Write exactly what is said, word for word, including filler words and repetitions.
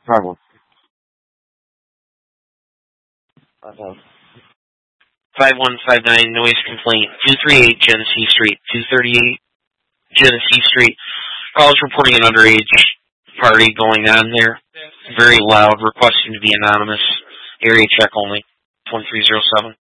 Problem. Uh-huh. five one five nine, noise complaint, two thirty-eight Genesee Street, two thirty-eight Genesee Street. Calls reporting an underage party going on there. Very loud, requesting to be anonymous. Area check only, one three zero seven.